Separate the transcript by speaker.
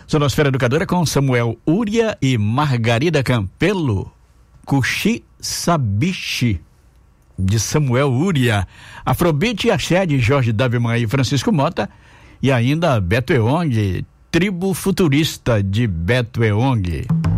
Speaker 1: Sonosfera Educadora com Samuel Uria e Margarida Campelo, Cuxi Sabichi, de Samuel Uria, Afrobeat e Axé de Jorge Daviman e Francisco Mota, e ainda Beto Eong, Tribo Futurista de Beto Eong.